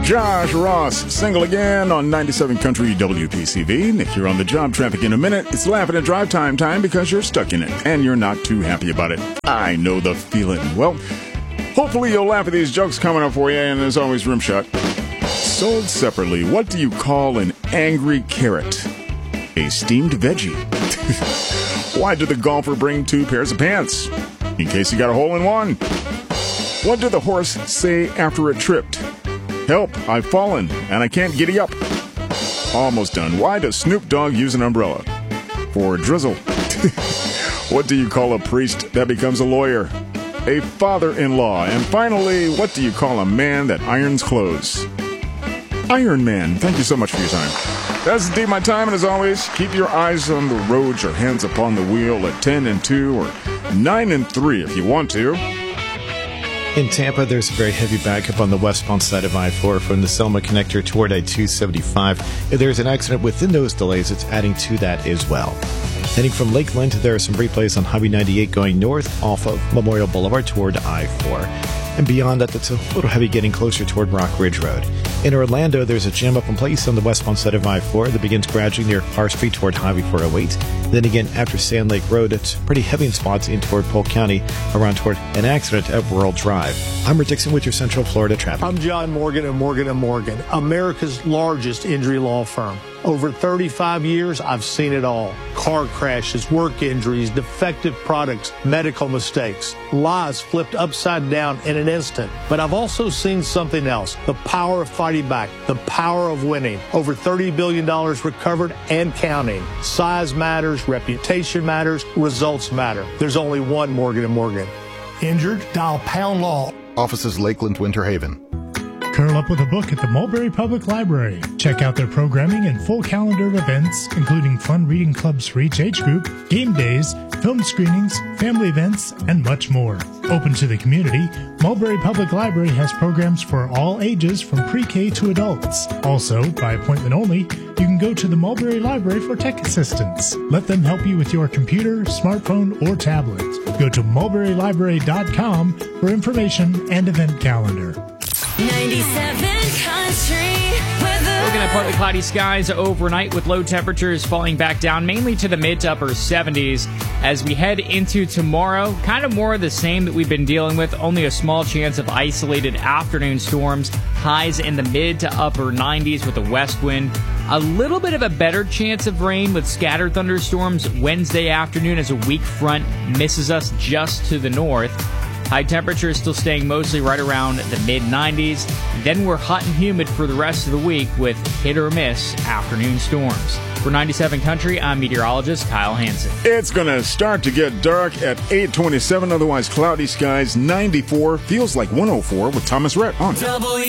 Josh Ross, single again on 97 Country WPCV. Nick here on the job. Traffic in a minute. It's laughing at drive time because you're stuck in it and you're not too happy about it. I know the feeling. Well, hopefully you'll laugh at these jokes coming up for you, and as always, rim shot. Sold separately, what do you call an angry carrot? A steamed veggie. Why did the golfer bring 2 pairs of pants? In case he got a hole in one. What did the horse say after it tripped? Help, I've fallen, and I can't giddy up. Almost done. Why does Snoop Dogg use an umbrella? For drizzle. What do you call a priest that becomes a lawyer? A father-in-law. And finally, what do you call a man that irons clothes? Iron Man. Thank you so much for your time. That's indeed my time, and as always, keep your eyes on the road, your hands upon the wheel at 10 and 2 or 9 and 3 if you want to. In Tampa, there's a very heavy backup on the westbound side of I-4 from the Selma connector toward I-275. If there's an accident within those delays, it's adding to that as well. Heading from Lakeland, there are some replays on Highway 98 going north off of Memorial Boulevard toward I-4. And beyond that, it's a little heavy getting closer toward Rock Ridge Road. In Orlando, there's a jam up in place on the westbound side of I-4 that begins gradually near Parr Street toward Highway 408. Then again, after Sand Lake Road, it's pretty heavy in spots in toward Polk County, around toward an accident at World Drive. I'm Rick Dixon with your Central Florida traffic. I'm John Morgan of Morgan & Morgan, America's largest injury law firm. Over 35 years, I've seen it all. Car crashes, work injuries, defective products, medical mistakes, lives flipped upside down in an instant. But I've also seen something else, the power of fighting back, the power of winning. Over $30 billion recovered and counting. Size matters, reputation matters, results matter. There's only one Morgan & Morgan. Injured? Dial Pound Law. Offices Lakeland, Winter Haven. Curl up with a book at the Mulberry Public Library. Check out their programming and full calendar of events, including fun reading clubs for each age group, game days, film screenings, family events, and much more. Open to the community, Mulberry Public Library has programs for all ages from pre-K to adults. Also, by appointment only, you can go to the Mulberry Library for tech assistance. Let them help you with your computer, smartphone, or tablet. Go to mulberrylibrary.com for information and event calendar. 97 Country weather. Looking at partly cloudy skies overnight with low temperatures falling back down mainly to the mid to upper 70s. As we head into tomorrow, kind of more of the same that we've been dealing with, only a small chance of isolated afternoon storms. Highs in the mid to upper 90s with a west wind. A little bit of a better chance of rain with scattered thunderstorms Wednesday afternoon as a weak front misses us just to the north. High temperatures still staying mostly right around the mid-90s. Then we're hot and humid for the rest of the week with hit-or-miss afternoon storms. For 97 Country, I'm meteorologist Kyle Hansen. It's going to start to get dark at 8:27, otherwise cloudy skies, 94. Feels like 104 with Thomas Rhett on.